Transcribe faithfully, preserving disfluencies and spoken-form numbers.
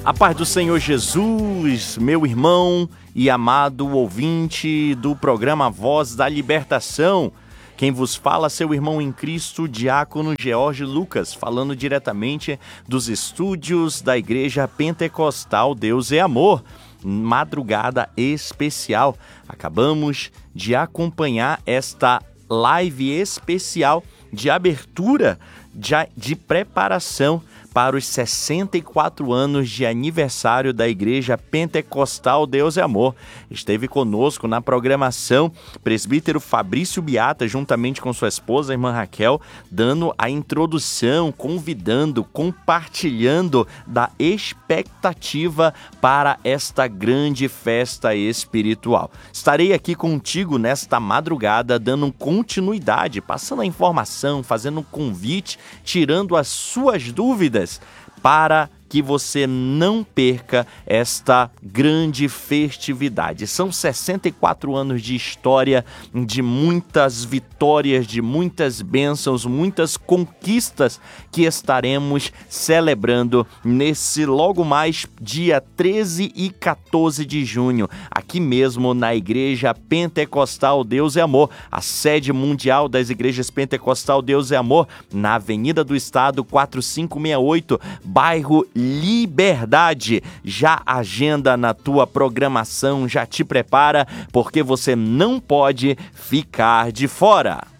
A paz do Senhor Jesus, meu irmão e amado ouvinte do programa Voz da Libertação. Quem vos fala, seu irmão em Cristo, diácono George Lucas, falando diretamente dos estúdios da Igreja Pentecostal Deus é Amor. Madrugada especial. Acabamos de acompanhar esta live especial de abertura, de, de preparação para os sessenta e quatro anos de aniversário da Igreja Pentecostal Deus é Amor. Esteve conosco na programação presbítero Fabrício Biata, juntamente com sua esposa, a irmã Raquel, dando a introdução, convidando, compartilhando da expectativa para esta grande festa espiritual. Estarei aqui contigo nesta madrugada, dando continuidade, passando a informação, fazendo um convite, tirando as suas dúvidas, para que você não perca esta grande festividade. São sessenta e quatro anos de história, de muitas vitórias, de muitas bênçãos, muitas conquistas que estaremos celebrando nesse logo mais dia treze e quatorze de junho, aqui mesmo na Igreja Pentecostal Deus é Amor, a sede mundial das Igrejas Pentecostal Deus é Amor, na Avenida do Estado quatro cinco seis oito, bairro Liberdade. Já agenda na tua programação, já te prepara, porque você não pode ficar de fora.